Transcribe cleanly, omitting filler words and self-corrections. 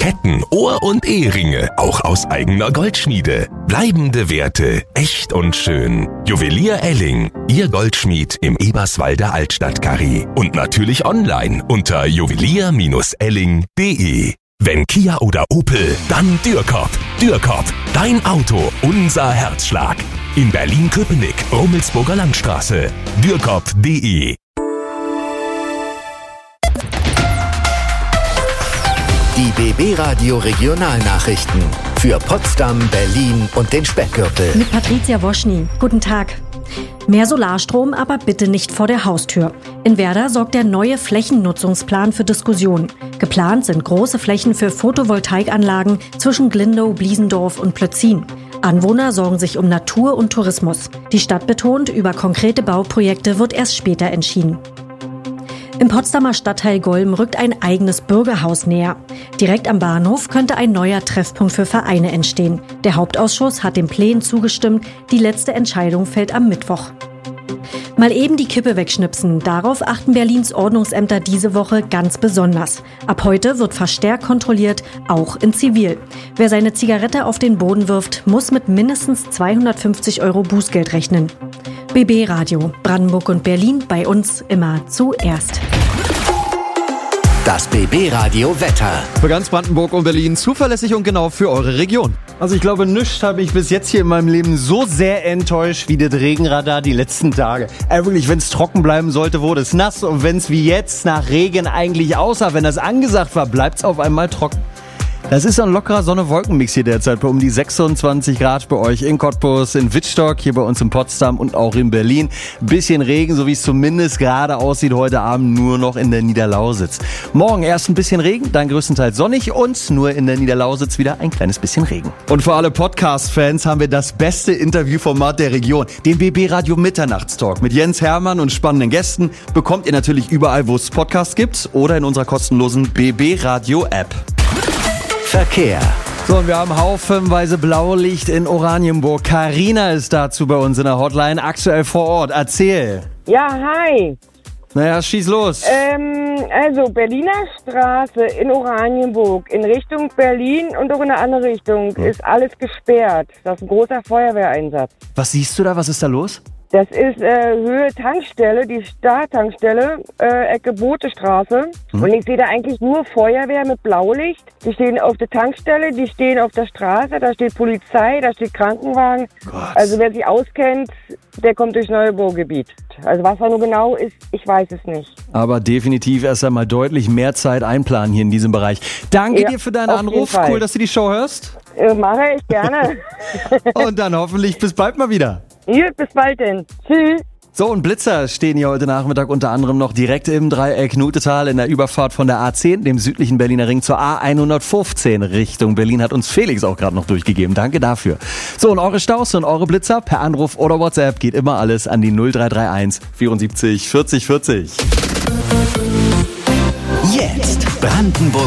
Ketten, Ohr- und Eheringe, auch aus eigener Goldschmiede. Bleibende Werte, echt und schön. Juwelier Elling, Ihr Goldschmied im Eberswalder Altstadt-Karree. Und natürlich online unter juwelier-elling.de. Wenn Kia oder Opel, dann Dürkop. Dürkop, dein Auto, unser Herzschlag. In Berlin-Köpenick, Rummelsburger Landstraße. Dürkop.de. Die BB Radio Regionalnachrichten für Potsdam, Berlin und den Speckgürtel. Mit Patricia Woschny. Guten Tag. Mehr Solarstrom, aber bitte nicht vor der Haustür. In Werder sorgt der neue Flächennutzungsplan für Diskussionen. Geplant sind große Flächen für Photovoltaikanlagen zwischen Glindow, Bliesendorf und Plötzin. Anwohner sorgen sich um Natur und Tourismus. Die Stadt betont, über konkrete Bauprojekte wird erst später entschieden. Im Potsdamer Stadtteil Golm rückt ein eigenes Bürgerhaus näher. Direkt am Bahnhof könnte ein neuer Treffpunkt für Vereine entstehen. Der Hauptausschuss hat den Plänen zugestimmt. Die letzte Entscheidung fällt am Mittwoch. Mal eben die Kippe wegschnipsen. Darauf achten Berlins Ordnungsämter diese Woche ganz besonders. Ab heute wird verstärkt kontrolliert, auch in Zivil. Wer seine Zigarette auf den Boden wirft, muss mit mindestens 250 € Bußgeld rechnen. BB Radio, Brandenburg und Berlin, bei uns immer zuerst. Das BB Radio Wetter. Für ganz Brandenburg und Berlin zuverlässig und genau für eure Region. Also ich glaube, nichts habe ich bis jetzt hier in meinem Leben so sehr enttäuscht wie das Regenradar die letzten Tage. Wirklich, wenn es trocken bleiben sollte, wurde es nass. Und wenn es wie jetzt nach Regen eigentlich aussah, wenn das angesagt war, bleibt es auf einmal trocken. Das ist ein lockerer Sonne-Wolken-Mix hier derzeit bei um die 26 Grad bei euch in Cottbus, in Wittstock, hier bei uns in Potsdam und auch in Berlin. Bisschen Regen, so wie es zumindest gerade aussieht, heute Abend nur noch in der Niederlausitz. Morgen erst ein bisschen Regen, dann größtenteils sonnig und nur in der Niederlausitz wieder ein kleines bisschen Regen. Und für alle Podcast-Fans haben wir das beste Interviewformat der Region, den BB Radio Mitternachtstalk mit Jens Hermann und spannenden Gästen. Bekommt ihr natürlich überall, wo es Podcasts gibt oder in unserer kostenlosen BB Radio App. Verkehr. So, und wir haben haufenweise Blaulicht in Oranienburg. Carina ist dazu bei uns in der Hotline, aktuell vor Ort. Erzähl. Ja, hi. Naja, schieß los. Also Berliner Straße in Oranienburg in Richtung Berlin und auch in eine andere Richtung ist alles gesperrt. Das ist ein großer Feuerwehreinsatz. Was siehst du da? Was ist da los? Das ist Höhe Tankstelle, die Starttankstelle, Ecke Botestraße. Und ich sehe da eigentlich nur Feuerwehr mit Blaulicht. Die stehen auf der Tankstelle, die stehen auf der Straße, da steht Polizei, da steht Krankenwagen. Gott. Also wer sich auskennt, der kommt durch Neubaugebiet. Also was da nur genau ist, ich weiß es nicht. Aber definitiv erst einmal deutlich mehr Zeit einplanen hier in diesem Bereich. Danke dir für deinen Anruf. Cool, dass du die Show hörst. Mache ich gerne. Und dann hoffentlich bis bald mal wieder. Ja, bis bald denn. Tschüss. So, und Blitzer stehen hier heute Nachmittag unter anderem noch direkt im Dreieck Nutetal in der Überfahrt von der A10, dem südlichen Berliner Ring, zur A115 Richtung Berlin, hat uns Felix auch gerade noch durchgegeben. Danke dafür. So, und eure Staus und eure Blitzer per Anruf oder WhatsApp geht immer alles an die 0331 74 40 40. Jetzt Brandenburg